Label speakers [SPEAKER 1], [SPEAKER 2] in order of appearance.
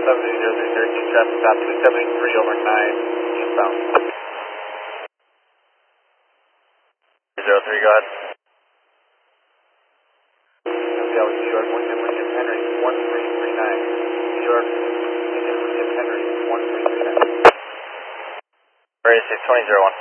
[SPEAKER 1] 7003, traffic stop 273 over 9 eastbound. 03, go ahead. That was New York, William Henry, 1339. New York, William Henry, 1339. Ready, 62001.